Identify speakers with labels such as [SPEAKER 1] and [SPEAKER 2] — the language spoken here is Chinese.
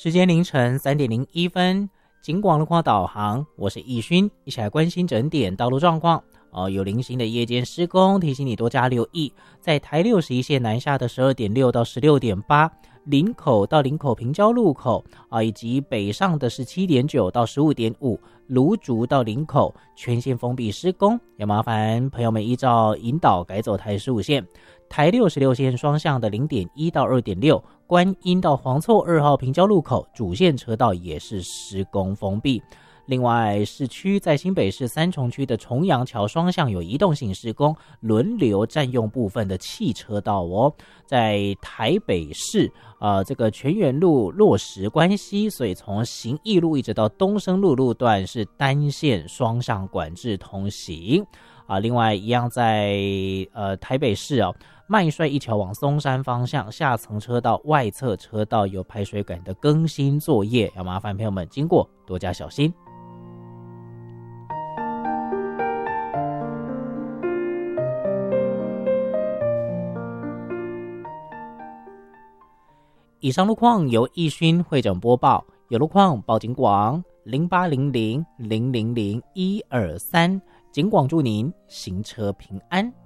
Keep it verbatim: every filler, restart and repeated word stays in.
[SPEAKER 1] 时间凌晨三点零一分，警广路况导航，我是易勋，一起来关心整点道路状况。哦，有零星的夜间施工，提醒你多加留意。在台六十一线南下的十二点六到十六点八，林口到林口平交路口啊，以及北上的十七点九到十五点五，芦竹到林口全线封闭施工，也麻烦朋友们依照引导改走台十五线。台六十六线双向的零点一到二点六，观音到黄厝二号平交路口主线车道也是施工封闭。另外，市区在新北市三重区的重阳桥双向有移动性施工，轮流占用部分的汽车道哦。在台北市，呃，这个全园路落实关系，所以从行义路一直到东升路路段是单线双向管制通行啊。另外，一样在呃台北市哦，麦帅一桥往松山方向下层车道外侧车道有排水管的更新作业，要麻烦朋友们经过多加小心。以上路况由易勋会诊播报，有路况报警广零八零零零零零一二三，警广祝您行车平安。